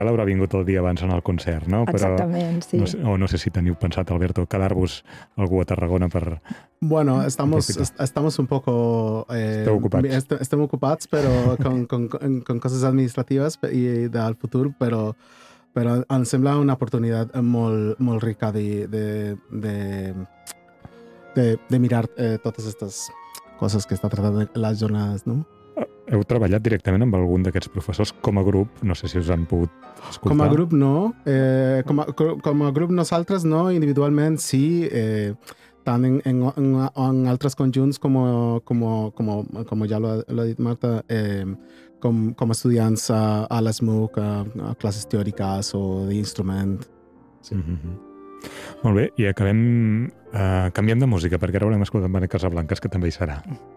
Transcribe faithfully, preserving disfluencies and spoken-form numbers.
l'haurà vingut el dia abans en el concert, no? Exactament, sí. No sé, o no sé si teniu pensat, Alberto, quedar-vos algú a Tarragona per... Bueno, estamos, estamos un poco... Eh, ocupats. Est estem ocupats, però con, con, con, con coses administratives i del futur, però, però em sembla una oportunitat molt, molt rica de, de, de, de, de mirar eh, totes aquestes coses que està tratant les jornades, no? Heu treballat directament amb algun d'aquests professors com a grup? No sé si us han pogut escoltar. Com a grup no. Eh, com, a, com a grup nosaltres no, individualment sí, eh, tant en, en, en, en altres conjunts com, com, com, com ja l'ha dit Marta, eh, com, com estudiants a, a l'ESMUC, a, a classes teòriques o d'instrument. Sí. Mm-hmm. Molt bé, i acabem eh, canviant de música, perquè ara haurem escoltat Benet Casablancas, que també hi serà.